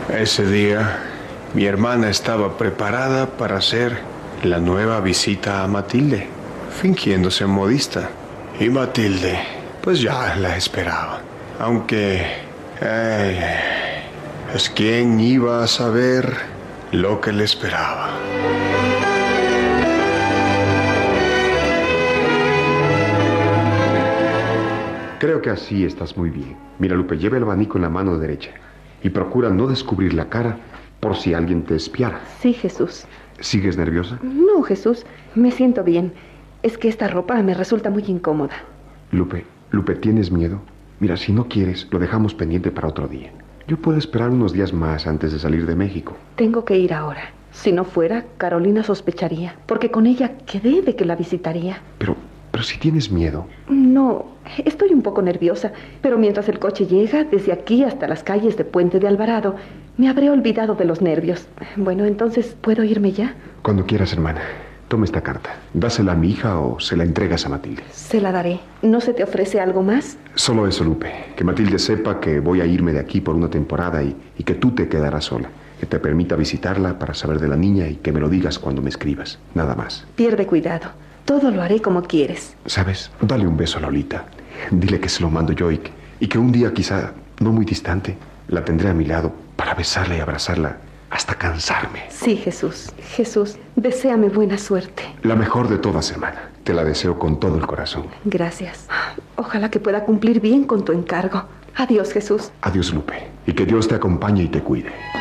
Ese día, mi hermana estaba preparada para hacer la nueva visita a Matilde, fingiéndose modista. Y Matilde, pues ya la esperaba. Aunque, pues quién iba a saber lo que le esperaba. Creo que así estás muy bien. Mira, Lupe, lleva el abanico en la mano derecha y procura no descubrir la cara por si alguien te espiara. Sí, Jesús. ¿Sigues nerviosa? No, Jesús, me siento bien. Es que esta ropa me resulta muy incómoda. Lupe, ¿tienes miedo? Mira, si no quieres, lo dejamos pendiente para otro día. Yo puedo esperar unos días más antes de salir de México. Tengo que ir ahora. Si no fuera, Carolina sospecharía, porque con ella quedé de que la visitaría. Pero si tienes miedo... No, estoy un poco nerviosa, pero mientras el coche llega, desde aquí hasta las calles de Puente de Alvarado, me habré olvidado de los nervios. Bueno, entonces, ¿puedo irme ya? Cuando quieras, hermana. Toma esta carta. Dásela a mi hija o se la entregas a Matilde. Se la daré. ¿No se te ofrece algo más? Solo eso, Lupe. Que Matilde sepa que voy a irme de aquí por una temporada y que tú te quedarás sola. Que te permita visitarla para saber de la niña y que me lo digas cuando me escribas. Nada más. Pierde cuidado. Todo lo haré como quieres. ¿Sabes? Dale un beso a Lolita. Dile que se lo mando yo y que un día, quizá no muy distante, la tendré a mi lado para besarla y abrazarla hasta cansarme. Sí, Jesús. Jesús, deséame buena suerte. La mejor de todas, hermana. Te la deseo con todo el corazón. Gracias. Ojalá que pueda cumplir bien con tu encargo. Adiós, Jesús. Adiós, Lupe. Y que Dios te acompañe y te cuide.